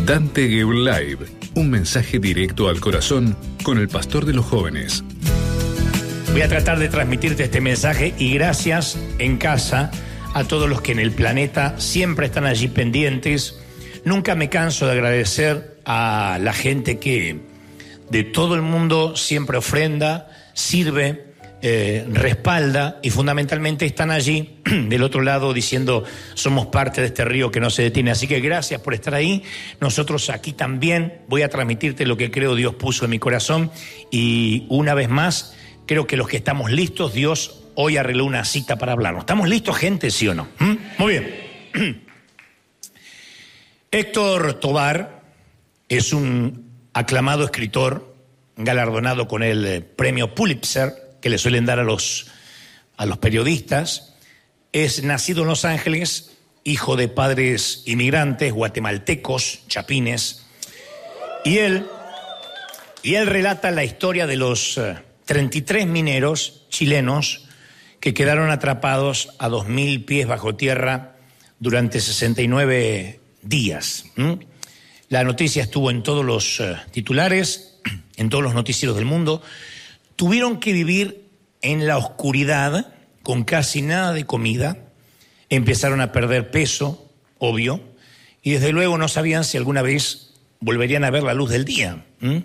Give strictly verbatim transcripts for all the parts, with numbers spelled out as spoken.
Dante Gebel Live, un mensaje directo al corazón con el pastor de los jóvenes. Voy a tratar de transmitirte este mensaje y gracias en casa a todos los que en el planeta siempre están allí pendientes. Nunca me canso de agradecer a la gente que de todo el mundo siempre ofrenda, sirve, eh, respalda y fundamentalmente están allí del otro lado diciendo somos parte de este río que no se detiene. Así que gracias por estar ahí. Nosotros aquí también voy a transmitirte lo que creo Dios puso en mi corazón y una vez más creo que los que estamos listos, Dios hoy arregló una cita para hablarnos. ¿Estamos listos, gente, sí o no? ¿Mm? Muy bien. Héctor Tovar es un aclamado escritor galardonado con el premio Pulitzer que le suelen dar a los, a los periodistas. Es nacido en Los Ángeles, hijo de padres inmigrantes guatemaltecos, chapines, y él, y él relata la historia de los uh, treinta y tres mineros chilenos que quedaron atrapados a dos mil pies bajo tierra durante sesenta y nueve días. ¿Mm? La noticia estuvo en todos los uh, titulares, en todos los noticieros del mundo. Tuvieron que vivir en la oscuridad, con casi nada de comida. Empezaron a perder peso, obvio, y desde luego no sabían si alguna vez volverían a ver la luz del día. ¿Mm?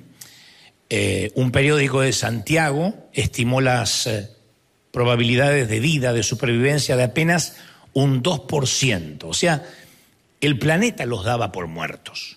Eh, un periódico de Santiago estimó las eh, probabilidades de vida, de supervivencia de apenas un dos por ciento. O sea, el planeta los daba por muertos.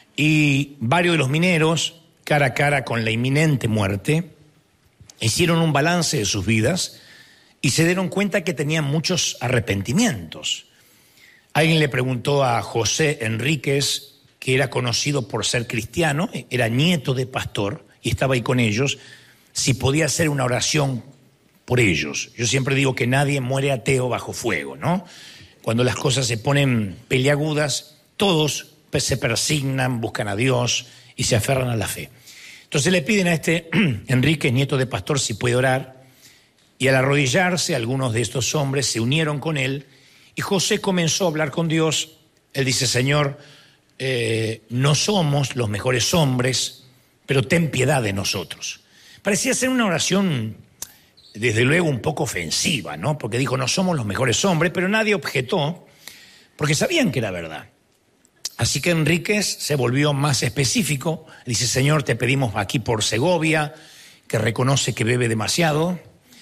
Y varios de los mineros, cara a cara con la inminente muerte, hicieron un balance de sus vidas y se dieron cuenta que tenían muchos arrepentimientos. Alguien le preguntó a José Enríquez, que era conocido por ser cristiano, era nieto de pastor y estaba ahí con ellos, si podía hacer una oración por ellos. Yo siempre digo que nadie muere ateo bajo fuego, ¿no? Cuando las cosas se ponen peliagudas, todos se persignan, buscan a Dios y se aferran a la fe. Entonces le piden a este Enrique, nieto de pastor, si puede orar, y al arrodillarse algunos de estos hombres se unieron con él y José comenzó a hablar con Dios. Él dice: Señor, eh, no somos los mejores hombres, pero ten piedad de nosotros. Parecía ser una oración desde luego un poco ofensiva, ¿no? Porque dijo, no somos los mejores hombres, pero nadie objetó, porque sabían que era verdad. Así que Enríquez se volvió más específico. Dice: Señor, te pedimos aquí por Segovia, que reconoce que bebe demasiado,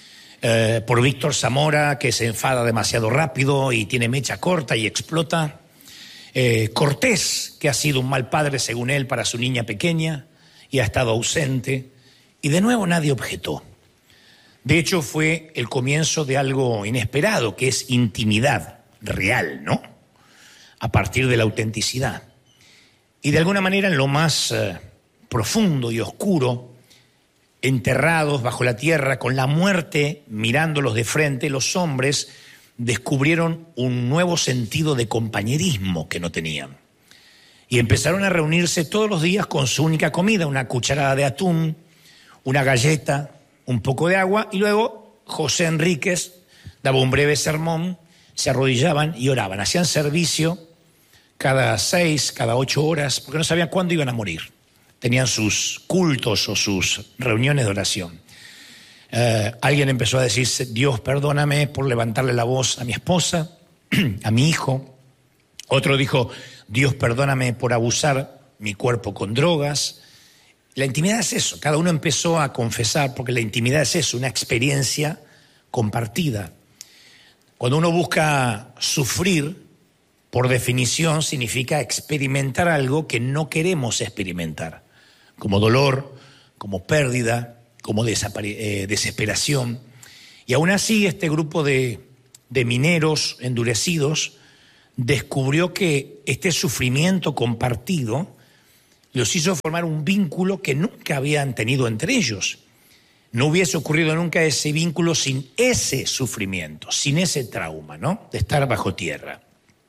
eh, por Víctor Zamora, que se enfada demasiado rápido y tiene mecha corta y explota, eh, Cortés, que ha sido un mal padre según él para su niña pequeña y ha estado ausente, y de nuevo nadie objetó. De hecho, fue el comienzo de algo inesperado, que es intimidad real, ¿no? A partir de la autenticidad. Y de alguna manera en lo más eh, profundo y oscuro, enterrados bajo la tierra, con la muerte mirándolos de frente, los hombres descubrieron un nuevo sentido de compañerismo que no tenían. Y empezaron a reunirse todos los días con su única comida, una cucharada de atún, una galleta, un poco de agua, y luego José Enríquez daba un breve sermón, se arrodillaban y oraban, hacían servicio cada seis, cada ocho horas, porque no sabían cuándo iban a morir. Tenían sus cultos o sus reuniones de oración. Eh, alguien empezó a decir: Dios, perdóname por levantarle la voz a mi esposa, a mi hijo. Otro dijo: Dios, perdóname por abusar mi cuerpo con drogas. La intimidad es eso. Cada uno empezó a confesar, porque la intimidad es eso, una experiencia compartida. Cuando uno busca sufrir, por definición, significa experimentar algo que no queremos experimentar, como dolor, como pérdida, como desapare- eh, desesperación. Y aún así, este grupo de, de mineros endurecidos descubrió que este sufrimiento compartido los hizo formar un vínculo que nunca habían tenido entre ellos. No hubiese ocurrido nunca ese vínculo sin ese sufrimiento, sin ese trauma, ¿no? De estar bajo tierra.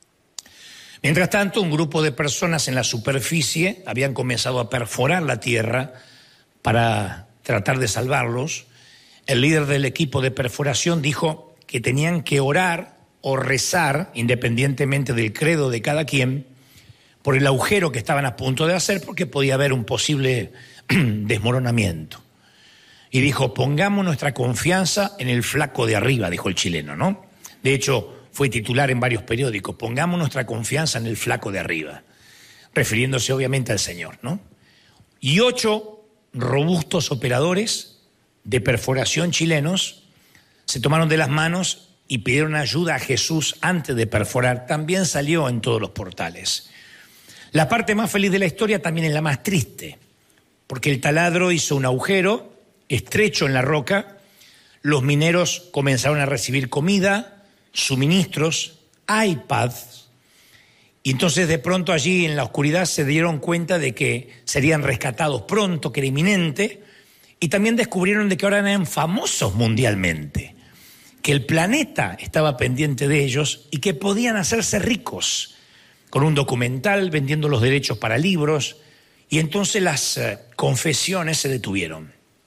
Mientras tanto, un grupo de personas en la superficie habían comenzado a perforar la tierra para tratar de salvarlos. El líder del equipo de perforación dijo que tenían que orar o rezar, independientemente del credo de cada quien, por el agujero que estaban a punto de hacer, porque podía haber un posible desmoronamiento. Y dijo, pongamos nuestra confianza en el flaco de arriba, dijo el chileno, ¿no? De hecho, fue titular en varios periódicos, pongamos nuestra confianza en el flaco de arriba, refiriéndose obviamente al Señor, ¿no? Y ocho robustos operadores de perforación chilenos se tomaron de las manos y pidieron ayuda a Jesús antes de perforar. También salió en todos los portales. La parte más feliz de la historia también es la más triste, porque el taladro hizo un agujero estrecho en la roca, los mineros comenzaron a recibir comida, suministros, iPads, y entonces de pronto allí en la oscuridad se dieron cuenta de que serían rescatados pronto, que era inminente, y también descubrieron de que ahora eran famosos mundialmente, que el planeta estaba pendiente de ellos y que podían hacerse ricos con un documental, vendiendo los derechos para libros, y entonces las eh, confesiones se detuvieron.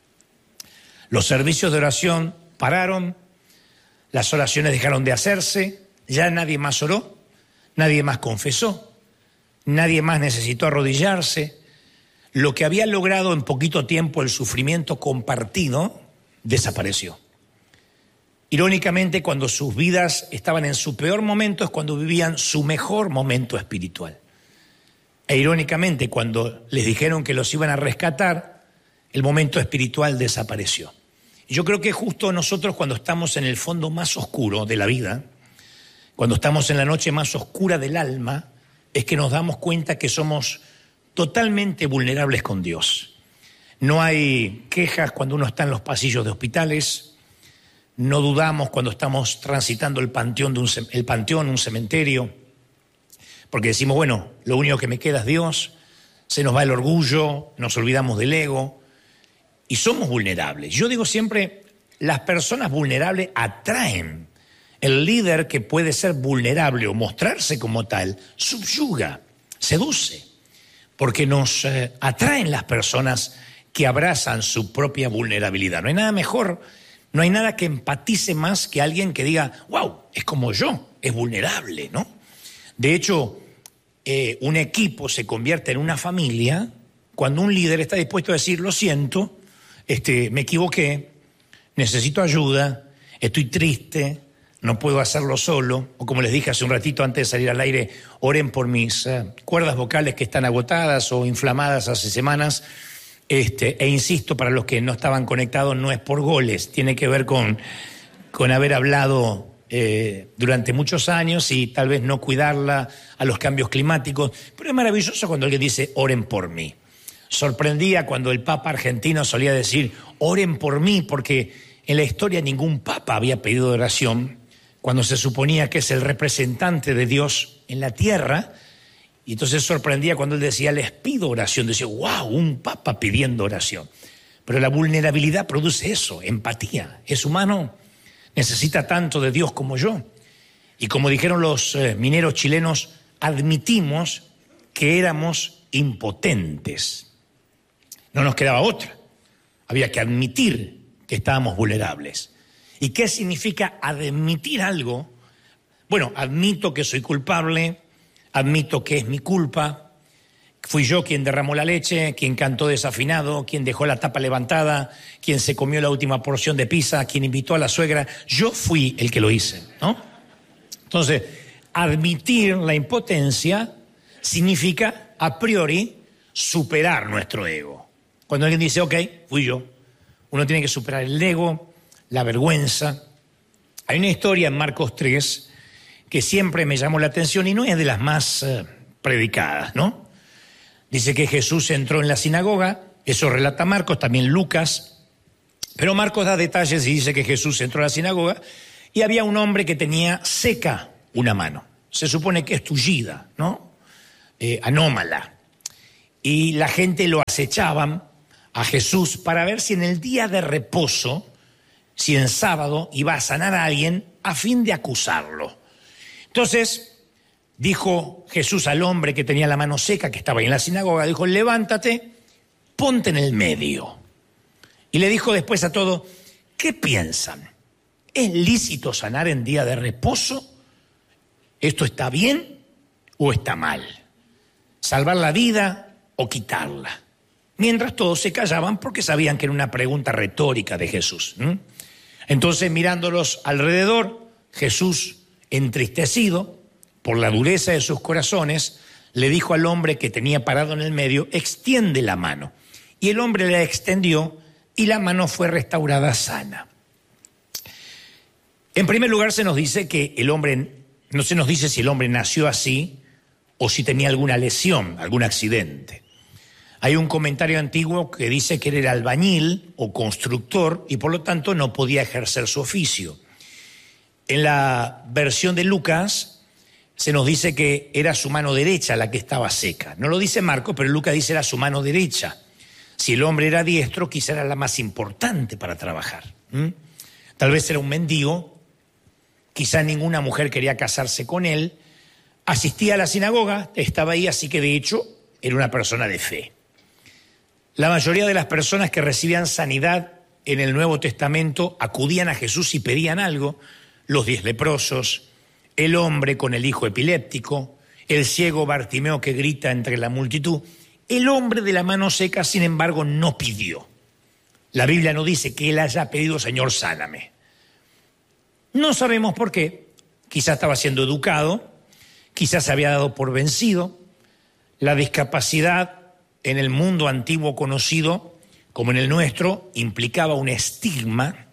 Los servicios de oración pararon, las oraciones dejaron de hacerse, ya nadie más oró, nadie más confesó, nadie más necesitó arrodillarse. Lo que había logrado en poquito tiempo el sufrimiento compartido desapareció. Irónicamente, cuando sus vidas estaban en su peor momento es cuando vivían su mejor momento espiritual. E irónicamente, cuando les dijeron que los iban a rescatar, el momento espiritual desapareció. Yo creo que justo nosotros cuando estamos en el fondo más oscuro de la vida, cuando estamos en la noche más oscura del alma, es que nos damos cuenta que somos totalmente vulnerables con Dios. No hay quejas cuando uno está en los pasillos de hospitales, no dudamos cuando estamos transitando el panteón, de un, el panteón, un cementerio, porque decimos, bueno, lo único que me queda es Dios, se nos va el orgullo, nos olvidamos del ego, y somos vulnerables. Yo digo siempre, las personas vulnerables atraen. El líder que puede ser vulnerable o mostrarse como tal, subyuga, seduce, porque nos eh, atraen las personas que abrazan su propia vulnerabilidad. No hay nada mejor, no hay nada que empatice más que alguien que diga, wow, es como yo, es vulnerable, ¿no? De hecho, eh, un equipo se convierte en una familia cuando un líder está dispuesto a decir, lo siento, Este, me equivoqué, necesito ayuda, estoy triste, no puedo hacerlo solo, o como les dije hace un ratito antes de salir al aire, oren por mis uh, cuerdas vocales que están agotadas o inflamadas hace semanas, este, e insisto, para los que no estaban conectados, no es por goles, tiene que ver con, con haber hablado eh, durante muchos años y tal vez no cuidarla a los cambios climáticos, pero es maravilloso cuando alguien dice, oren por mí. Sorprendía cuando el Papa argentino solía decir, oren por mí, porque en la historia ningún Papa había pedido oración, cuando se suponía que es el representante de Dios en la tierra, y entonces sorprendía cuando él decía, les pido oración, decía, wow, un Papa pidiendo oración. Pero la vulnerabilidad produce eso, empatía, es humano, necesita tanto de Dios como yo. Y como dijeron los eh, mineros chilenos, admitimos que éramos impotentes. No nos quedaba otra. Había que admitir que estábamos vulnerables. ¿Y qué significa admitir algo? Bueno, admito que soy culpable, admito que es mi culpa, fui yo quien derramó la leche, quien cantó desafinado, quien dejó la tapa levantada, quien se comió la última porción de pizza, quien invitó a la suegra. Yo fui el que lo hice, ¿no? Entonces, admitir la impotencia significa, a priori, superar nuestro ego. Cuando alguien dice, ok, fui yo, uno tiene que superar el ego, la vergüenza. Hay una historia en Marcos tres que siempre me llamó la atención y no es de las más eh, predicadas, ¿no? Dice que Jesús entró en la sinagoga, eso relata Marcos, también Lucas, pero Marcos da detalles y dice que Jesús entró a la sinagoga y había un hombre que tenía seca una mano. Se supone que es tullida, ¿no? Eh, anómala. Y la gente lo acechaban a Jesús para ver si en el día de reposo, si en sábado iba a sanar a alguien a fin de acusarlo. Entonces dijo Jesús al hombre que tenía la mano seca, que estaba ahí en la sinagoga, dijo, levántate, ponte en el medio. Y le dijo después a todos, ¿qué piensan? ¿Es lícito sanar en día de reposo? ¿Esto está bien o está mal? salvar la vida o quitarla. Mientras todos se callaban porque sabían que era una pregunta retórica de Jesús. ¿Mm? Entonces, mirándolos alrededor, Jesús, entristecido por la dureza de sus corazones, le dijo al hombre que tenía parado en el medio: extiende la mano. Y el hombre la extendió y la mano fue restaurada sana. En primer lugar, se nos dice que el hombre, no se nos dice si el hombre nació así o si tenía alguna lesión, algún accidente. Hay un comentario antiguo que dice que era albañil o constructor y por lo tanto no podía ejercer su oficio. En la versión de Lucas se nos dice que era su mano derecha la que estaba seca. No lo dice Marcos, pero Lucas dice era su mano derecha. Si el hombre era diestro, quizá era la más importante para trabajar. ¿Mm? Tal vez era un mendigo, quizá ninguna mujer quería casarse con él, asistía a la sinagoga, estaba ahí, así que de hecho era una persona de fe. La mayoría de las personas que recibían sanidad en el Nuevo Testamento acudían a Jesús y pedían algo: los diez leprosos, el hombre con el hijo epiléptico, el ciego Bartimeo que grita entre la multitud. El hombre de la mano seca, sin embargo, no pidió. La Biblia no dice que él haya pedido: Señor, sáname. No sabemos por qué. Quizás estaba siendo educado, quizás se había dado por vencido. La discapacidad en el mundo antiguo conocido, como en el nuestro, implicaba un estigma.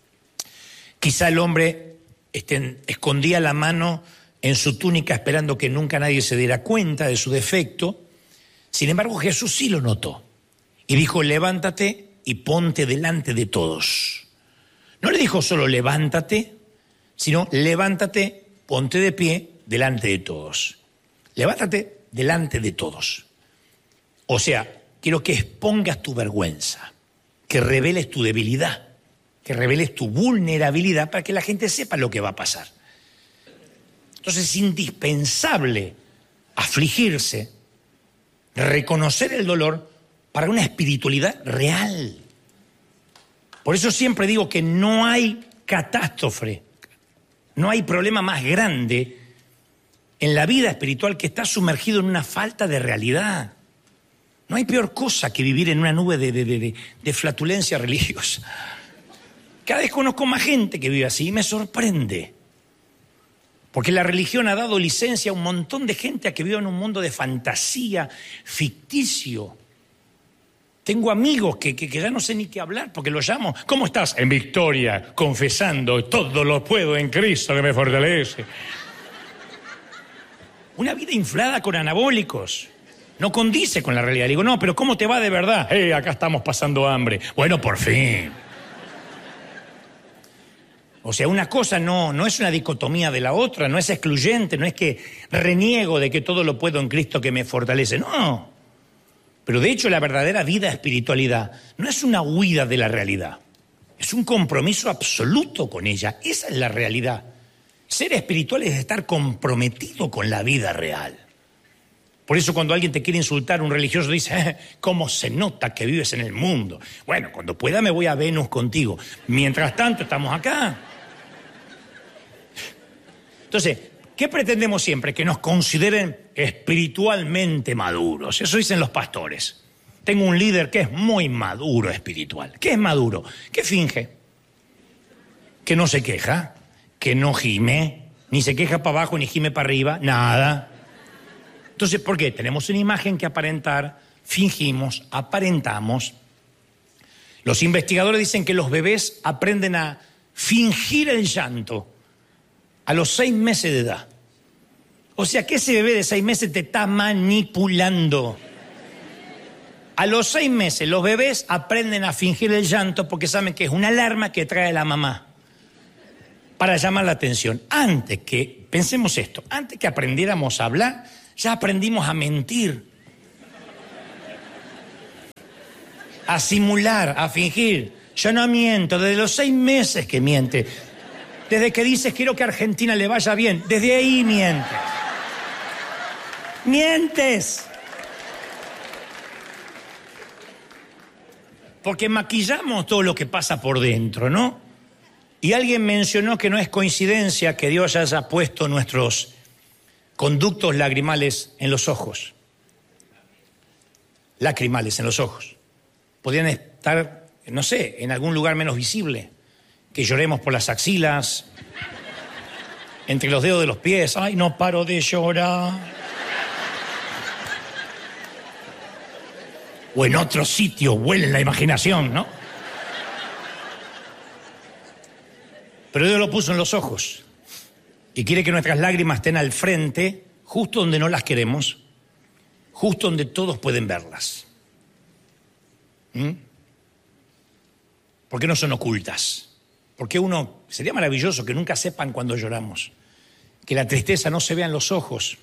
Quizá el hombre este, escondía la mano en su túnica esperando que nunca nadie se diera cuenta de su defecto. Sin embargo, Jesús sí lo notó y dijo: levántate y ponte delante de todos. No le dijo solo levántate, sino levántate, ponte de pie delante de todos. Levántate delante de todos. O sea, quiero que expongas tu vergüenza, que reveles tu debilidad, que reveles tu vulnerabilidad para que la gente sepa lo que va a pasar. Entonces es indispensable afligirse, reconocer el dolor para una espiritualidad real. Por eso siempre digo que no hay catástrofe, no hay problema más grande en la vida espiritual que estar sumergido en una falta de realidad. No hay peor cosa que vivir en una nube de, de, de, de flatulencia religiosa. Cada vez conozco más gente que vive así y me sorprende. Porque la religión ha dado licencia a un montón de gente a que viva en un mundo de fantasía, ficticio. Tengo amigos que, que, que ya no sé ni qué hablar porque los llamo. ¿Cómo estás? En victoria, confesando, todo lo puedo en Cristo que me fortalece. Una vida inflada con anabólicos. No condice con la realidad. Le digo, no, pero ¿cómo te va de verdad? Eh, acá estamos pasando hambre. Bueno, por fin. O sea, una cosa no, no es una dicotomía de la otra, no es excluyente, no es que reniego de que todo lo puedo en Cristo que me fortalece. No. Pero de hecho la verdadera vida espiritualidad no es una huida de la realidad. Es un compromiso absoluto con ella. Esa es la realidad. Ser espiritual es estar comprometido con la vida real. Por eso cuando alguien te quiere insultar, un religioso dice, eh, ¿cómo se nota que vives en el mundo? Bueno, cuando pueda me voy a Venus contigo. Mientras tanto estamos acá. Entonces, ¿qué pretendemos siempre? Que nos consideren espiritualmente maduros. Eso dicen los pastores. Tengo un líder que es muy maduro espiritual. ¿Qué es maduro? Que finge. Que no se queja, que no gime, ni se queja para abajo ni gime para arriba, nada. Entonces, ¿por qué? Tenemos una imagen que aparentar, fingimos, aparentamos. Los investigadores dicen que los bebés aprenden a fingir el llanto a los seis meses de edad. O sea, que ese bebé de seis meses te está manipulando. A los seis meses los bebés aprenden a fingir el llanto porque saben que es una alarma que trae la mamá para llamar la atención. Antes que, pensemos esto, antes que aprendiéramos a hablar, ya aprendimos a mentir, a simular, a fingir. Yo no miento, desde los seis meses que miente. Desde que dices quiero que a Argentina le vaya bien, desde ahí mientes. Mientes. Porque maquillamos todo lo que pasa por dentro, ¿no? Y alguien mencionó que no es coincidencia que Dios haya puesto nuestros conductos lagrimales en los ojos. lacrimales en los ojos. Podrían estar, no sé, en algún lugar menos visible. Que lloremos por las axilas, entre los dedos de los pies. ¡Ay, no paro de llorar! O en otro sitio, huele la imaginación, ¿no? Pero Dios lo puso en los ojos y quiere que nuestras lágrimas estén al frente, justo donde no las queremos, justo donde todos pueden verlas. ¿Mm? ¿Por qué no son ocultas? Porque uno, sería maravilloso que nunca sepan cuando lloramos, que la tristeza no se vea en los ojos.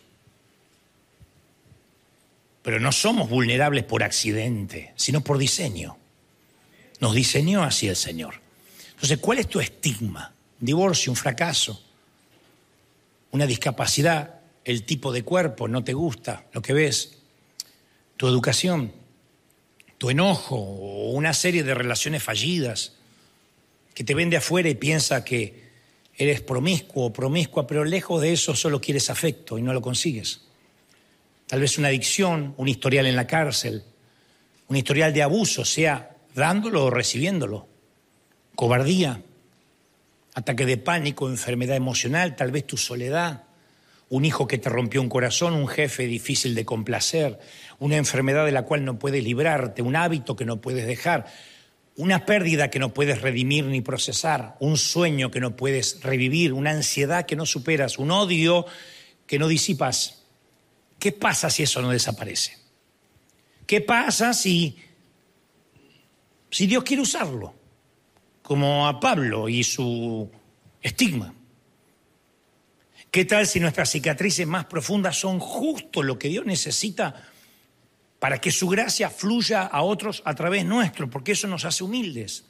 Pero no somos vulnerables por accidente, sino por diseño. Nos diseñó así el Señor. Entonces, ¿cuál es tu estigma? Un divorcio, un fracaso, una discapacidad, el tipo de cuerpo, no te gusta lo que ves, tu educación, tu enojo o una serie de relaciones fallidas que te ven de afuera y piensa que eres promiscuo o promiscua, pero lejos de eso solo quieres afecto y no lo consigues. Tal vez una adicción, un historial en la cárcel, un historial de abuso, sea dándolo o recibiéndolo, cobardía, ataque de pánico, enfermedad emocional, tal vez tu soledad, un hijo que te rompió un corazón, un jefe difícil de complacer, una enfermedad de la cual no puedes librarte, un hábito que no puedes dejar, una pérdida que no puedes redimir ni procesar, un sueño que no puedes revivir, una ansiedad que no superas, un odio que no disipas. ¿Qué pasa si eso no desaparece? ¿Qué pasa si, si Dios quiere usarlo? Como a Pablo y su estigma. ¿Qué tal si nuestras cicatrices más profundas son justo lo que Dios necesita para que su gracia fluya a otros a través nuestro? Porque eso nos hace humildes.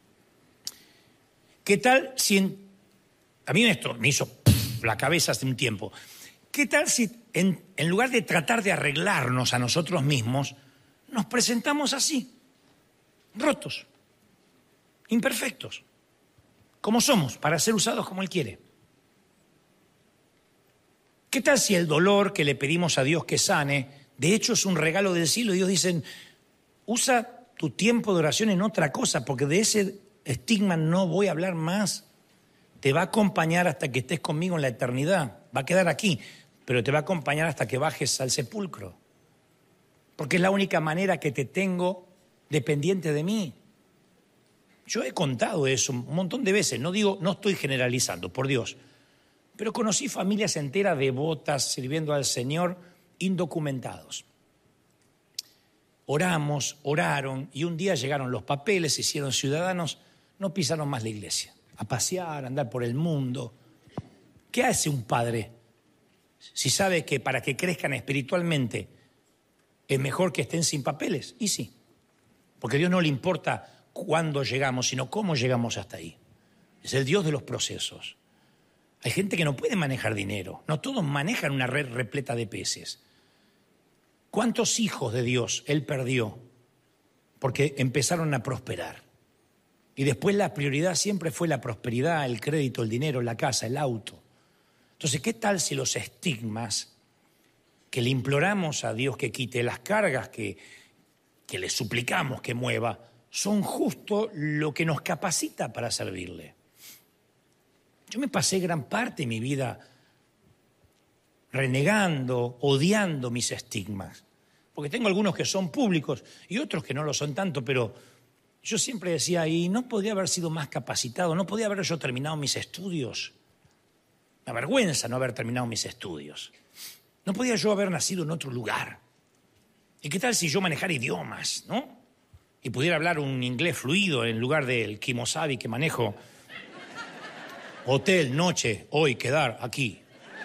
¿Qué tal si... En, a mí esto me hizo puff, la cabeza hace un tiempo. ¿Qué tal si en, en lugar de tratar de arreglarnos a nosotros mismos, nos presentamos así, rotos, imperfectos, como somos, para ser usados como Él quiere? ¿Qué tal si el dolor que le pedimos a Dios que sane, de hecho es un regalo del cielo? Dios dice, usa tu tiempo de oración en otra cosa, porque de ese estigma no voy a hablar más. Te va a acompañar hasta que estés conmigo en la eternidad. Va a quedar aquí, pero te va a acompañar hasta que bajes al sepulcro. Porque es la única manera que te tengo dependiente de mí. Yo he contado eso un montón de veces, no digo, no estoy generalizando, por Dios, pero conocí familias enteras devotas sirviendo al Señor, indocumentados. Oramos, oraron y un día llegaron los papeles, se hicieron ciudadanos, no pisaron más la iglesia, a pasear, a andar por el mundo. ¿Qué hace un padre si sabe que para que crezcan espiritualmente es mejor que estén sin papeles? Y sí, porque a Dios no le importa cuándo llegamos, sino cómo llegamos hasta ahí. Es el Dios de los procesos. Hay gente que no puede manejar dinero. No todos manejan una red repleta de peces. ¿Cuántos hijos de Dios Él perdió porque empezaron a prosperar? Y después la prioridad siempre fue la prosperidad, el crédito, el dinero, la casa, el auto. Entonces, ¿qué tal si los estigmas que le imploramos a Dios que quite, las cargas que, que le suplicamos que mueva, son justo lo que nos capacita para servirle? Yo me pasé gran parte de mi vida renegando, odiando mis estigmas, porque tengo algunos que son públicos y otros que no lo son tanto, pero yo siempre decía, y no podría haber sido más capacitado, no podía haber yo terminado mis estudios. Me avergüenza no haber terminado mis estudios. No podía yo haber nacido en otro lugar. ¿Y qué tal si yo manejara idiomas, no? Y pudiera hablar un inglés fluido en lugar del kimosabi que manejo. Hotel, noche, hoy, quedar, aquí.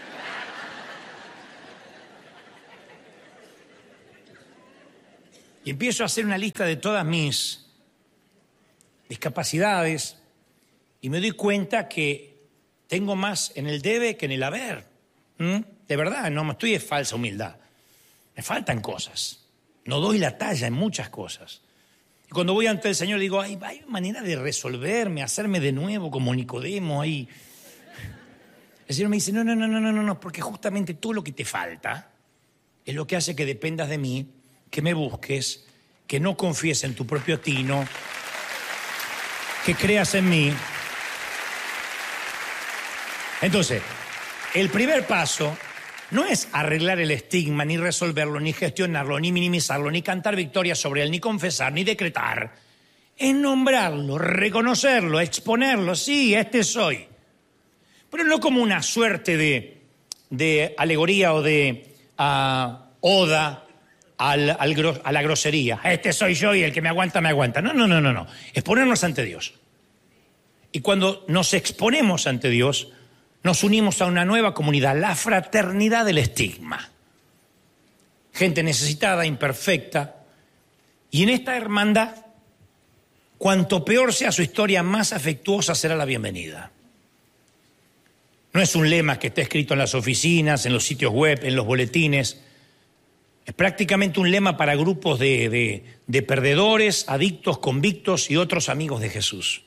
Y empiezo a hacer una lista de todas mis discapacidades y me doy cuenta que tengo más en el debe que en el haber. ¿Mm? De verdad, no me estoy de falsa humildad. Me faltan cosas. No doy la talla en muchas cosas. Y cuando voy ante el Señor digo, hay, hay manera de resolverme, hacerme de nuevo como Nicodemo ahí. El Señor me dice, no, no, no, no, no, no, porque justamente todo lo que te falta es lo que hace que dependas de mí, que me busques, que no confíes en tu propio tino, que creas en mí. Entonces, el primer paso no es arreglar el estigma, ni resolverlo, ni gestionarlo, ni minimizarlo, ni cantar victorias sobre él, ni confesar, ni decretar. Es nombrarlo, reconocerlo, exponerlo. Sí, este soy. Pero no como una suerte de, de alegoría o de uh, oda al, al, a la grosería. Este soy yo y el que me aguanta, me aguanta. No, no, no, no, no. Es ponernos ante Dios. Y cuando nos exponemos ante Dios, nos unimos a una nueva comunidad, la fraternidad del estigma. Gente necesitada, imperfecta. Y en esta hermandad, cuanto peor sea su historia, más afectuosa será la bienvenida. No es un lema que está escrito en las oficinas, en los sitios web, en los boletines. Es prácticamente un lema para grupos de, de, de perdedores, adictos, convictos y otros amigos de Jesús.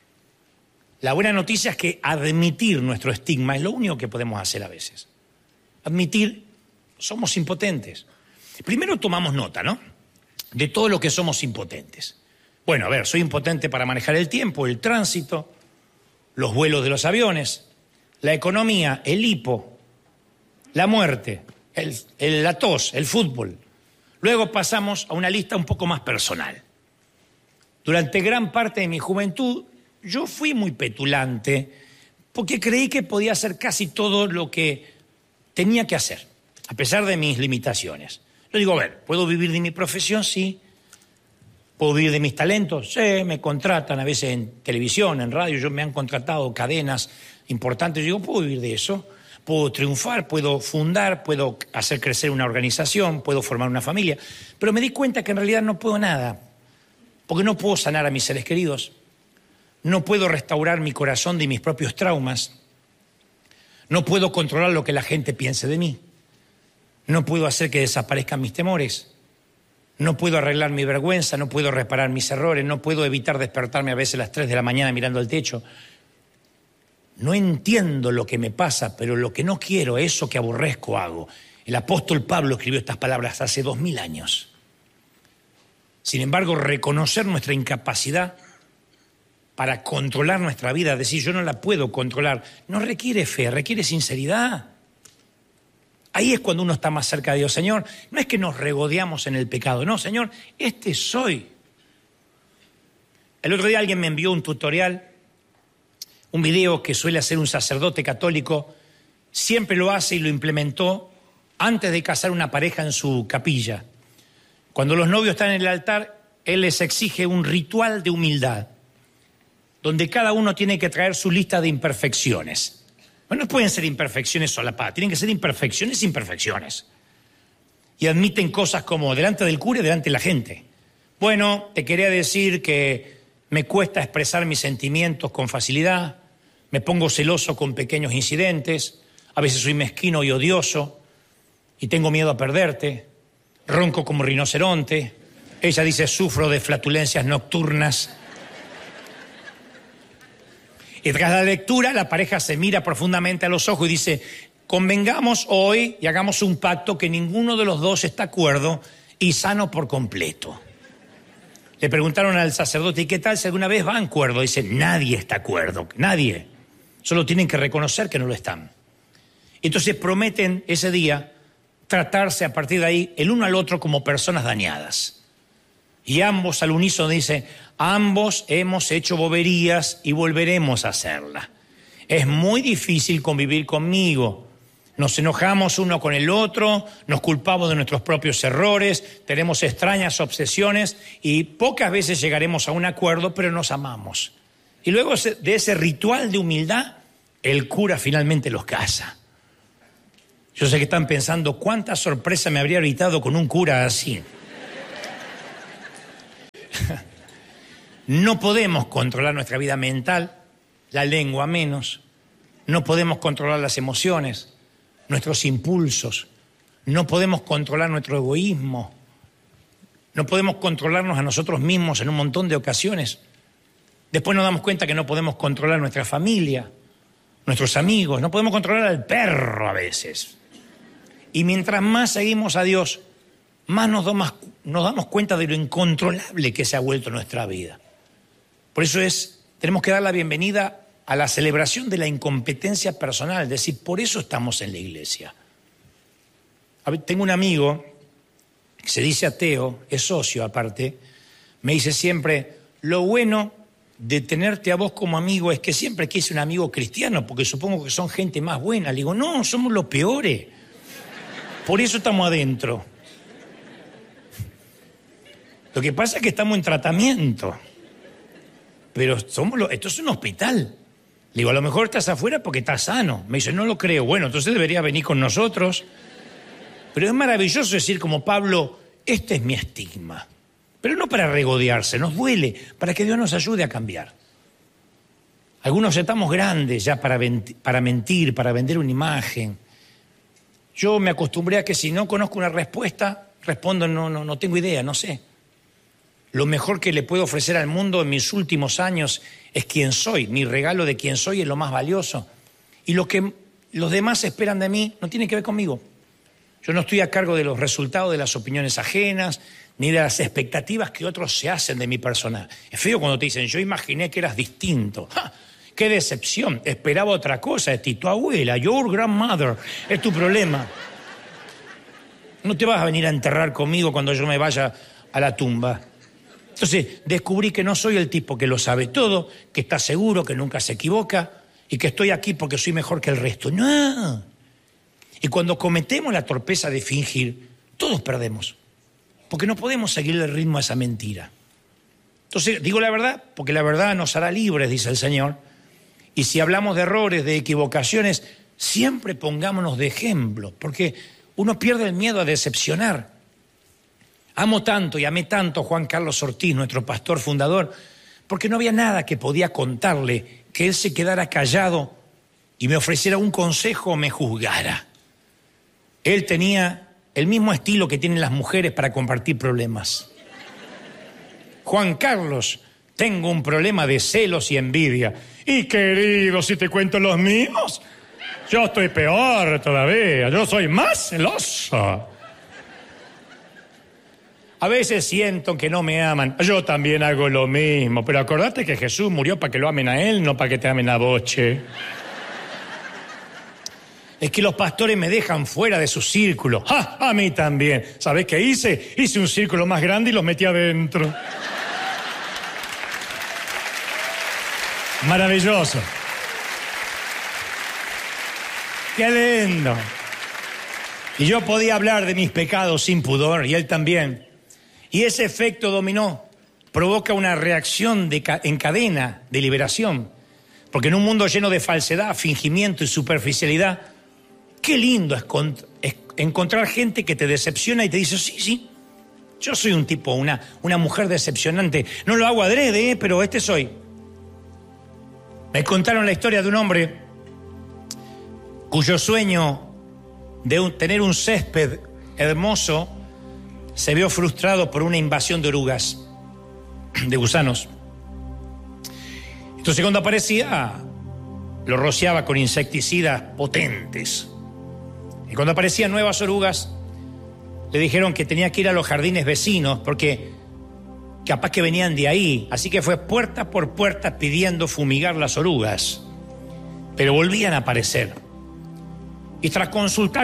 La buena noticia es que admitir nuestro estigma es lo único que podemos hacer a veces. Admitir, somos impotentes. Primero tomamos nota, ¿no? De todo lo que somos impotentes. Bueno, a ver, soy impotente para manejar el tiempo, el tránsito, los vuelos de los aviones, la economía, el hipo, la muerte, el, el, la tos, el fútbol. Luego pasamos a una lista un poco más personal. Durante gran parte de mi juventud, yo fui muy petulante porque creí que podía hacer casi todo lo que tenía que hacer, a pesar de mis limitaciones. Yo digo, a ver, ¿puedo vivir de mi profesión? Sí. ¿Puedo vivir de mis talentos? Sí, me contratan a veces en televisión, en radio, yo me han contratado cadenas importantes. Yo digo, ¿puedo vivir de eso? Puedo triunfar, puedo fundar, puedo hacer crecer una organización, puedo formar una familia. Pero me di cuenta que en realidad no puedo nada, porque no puedo sanar a mis seres queridos. No puedo restaurar mi corazón de mis propios traumas. No puedo controlar lo que la gente piense de mí. No puedo hacer que desaparezcan mis temores. No puedo arreglar mi vergüenza, no puedo reparar mis errores, no puedo evitar despertarme a veces a las tres de la mañana mirando al techo. No entiendo lo que me pasa, pero lo que no quiero, eso que aborrezco, hago. El apóstol Pablo escribió estas palabras hace dos mil años. Sin embargo, reconocer nuestra incapacidad para controlar nuestra vida, decir yo no la puedo controlar, no requiere fe, requiere sinceridad. Ahí es cuando uno está más cerca de Dios. Señor, no es que nos regodeamos en el pecado, no, Señor, este soy. El otro día alguien me envió un tutorial, un video que suele hacer un sacerdote católico, siempre lo hace y lo implementó antes de casar una pareja en su capilla. Cuando los novios están en el altar, él les exige un ritual de humildad, donde cada uno tiene que traer su lista de imperfecciones. Bueno, no pueden ser imperfecciones solapadas, tienen que ser imperfecciones, imperfecciones. Y admiten cosas como delante del cura y delante de la gente. Bueno, te quería decir que me cuesta expresar mis sentimientos con facilidad, me pongo celoso con pequeños incidentes, a veces soy mezquino y odioso, y tengo miedo a perderte, ronco como rinoceronte. Ella dice, sufro de flatulencias nocturnas. Y tras la lectura, la pareja se mira profundamente a los ojos y dice, convengamos hoy y hagamos un pacto que ninguno de los dos está acuerdo y sano por completo. Le preguntaron al sacerdote, ¿y qué tal si alguna vez va a acuerdo? Dice, nadie está de acuerdo, nadie. Solo tienen que reconocer que no lo están. Entonces prometen ese día tratarse a partir de ahí el uno al otro como personas dañadas. Y ambos al unísono dicen, ambos hemos hecho boberías y volveremos a hacerla. Es muy difícil convivir conmigo. Nos enojamos uno con el otro, nos culpamos de nuestros propios errores, tenemos extrañas obsesiones y pocas veces llegaremos a un acuerdo, pero nos amamos. Y luego de ese ritual de humildad, el cura finalmente los casa. Yo sé que están pensando, ¿cuánta sorpresa me habría evitado con un cura así? No podemos controlar nuestra vida mental, la lengua menos, no podemos controlar las emociones, nuestros impulsos, no podemos controlar nuestro egoísmo, no podemos controlarnos a nosotros mismos en un montón de ocasiones. Después nos damos cuenta que no podemos controlar nuestra familia, nuestros amigos, no podemos controlar al perro a veces. Y mientras más seguimos a Dios, más nos damos, nos damos cuenta de lo incontrolable que se ha vuelto nuestra vida. Por eso es, tenemos que dar la bienvenida a la celebración de la incompetencia personal, es decir, por eso estamos en la iglesia. A ver, tengo un amigo que se dice ateo, es socio aparte, me dice siempre, lo bueno de tenerte a vos como amigo es que siempre quise un amigo cristiano, porque supongo que son gente más buena. Le digo, no, somos los peores. Por eso estamos adentro. Lo que pasa es que estamos en tratamiento. Pero somos los, esto es un hospital. Le digo, a lo mejor estás afuera porque estás sano. Me dice, no lo creo. Bueno, entonces debería venir con nosotros. Pero es maravilloso decir como Pablo, este es mi estigma. Pero no para regodearse, nos duele, para que Dios nos ayude a cambiar. Algunos estamos grandes ya para, para mentir, para vender una imagen. Yo me acostumbré a que si no conozco una respuesta, respondo no, no, no tengo idea, no sé. Lo mejor que le puedo ofrecer al mundo en mis últimos años es quién soy. Mi regalo de quién soy es lo más valioso. Y lo que los demás esperan de mí no tiene que ver conmigo. Yo no estoy a cargo de los resultados de las opiniones ajenas, ni de las expectativas que otros se hacen de mi persona. Es feo cuando te dicen, yo imaginé que eras distinto. ¡Ja! ¡Qué decepción! Esperaba otra cosa de ti, tu abuela, your grandmother, es tu problema. No te vas a venir a enterrar conmigo cuando yo me vaya a la tumba. Entonces, descubrí que no soy el tipo que lo sabe todo, que está seguro, que nunca se equivoca, y que estoy aquí porque soy mejor que el resto. ¡No! Y cuando cometemos la torpeza de fingir, todos perdemos. Porque no podemos seguir el ritmo a esa mentira. Entonces, digo la verdad, porque la verdad nos hará libres, dice el Señor. Y si hablamos de errores, de equivocaciones, siempre pongámonos de ejemplo, porque uno pierde el miedo a decepcionar. Amo tanto y amé tanto a Juan Carlos Ortiz, nuestro pastor fundador, porque no había nada que podía contarle que él se quedara callado y me ofreciera un consejo o me juzgara. Él tenía el mismo estilo que tienen las mujeres para compartir problemas. Juan Carlos, tengo un problema de celos y envidia. Y querido, si te cuento los míos, yo estoy peor todavía, yo soy más celoso. A veces siento que no me aman, yo también hago lo mismo, pero acordate que Jesús murió para que lo amen a él, no para que te amen a vos, che. Es que los pastores me dejan fuera de su círculo. ¡Ja! A mí también. ¿Sabés qué hice? Hice un círculo más grande y los metí adentro. Maravilloso. ¡Qué lindo! Y yo podía hablar de mis pecados sin pudor, y él también. Y ese efecto dominó provoca una reacción de ca- en cadena de liberación. Porque en un mundo lleno de falsedad, fingimiento y superficialidad, qué lindo es, cont- es encontrar gente que te decepciona y te dice, sí, sí, yo soy un tipo, una, una mujer decepcionante. No lo hago adrede, ¿eh? Pero este soy. Me contaron la historia de un hombre cuyo sueño de un, tener un césped hermoso se vio frustrado por una invasión de orugas, de gusanos. Entonces cuando aparecía, lo rociaba con insecticidas potentes. Y cuando aparecían nuevas orugas, le dijeron que tenía que ir a los jardines vecinos porque capaz que venían de ahí. Así que fue puerta por puerta pidiendo fumigar las orugas. Pero volvían a aparecer. Y tras consultar